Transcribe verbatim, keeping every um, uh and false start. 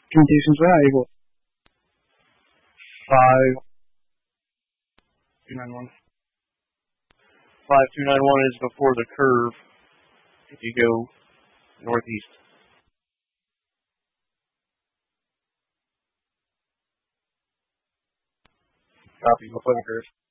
Conditions variable. Five two nine one. Five two nine one is before the curve. If you go northeast. Copy before the curve.